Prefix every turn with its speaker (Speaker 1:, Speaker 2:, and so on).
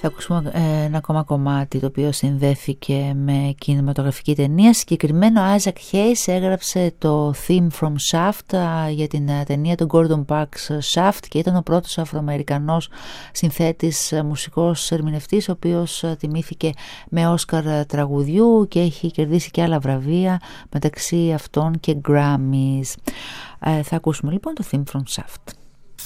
Speaker 1: ακούσουμε ένα ακόμα κομμάτι το οποίο συνδέθηκε με κινηματογραφική ταινία. Συγκεκριμένο, Isaac Hayes έγραψε το theme from Shaft για την ταινία του Gordon Parks Shaft και ήταν ο πρώτος Αφροαμερικανός συνθέτης, μουσικός ερμηνευτής, ο οποίος τιμήθηκε με Όσκαρ τραγουδιού και έχει κερδίσει και άλλα βραβεία, μεταξύ αυτών και Grammys. Θα ακούσουμε λοιπόν το theme from Shaft.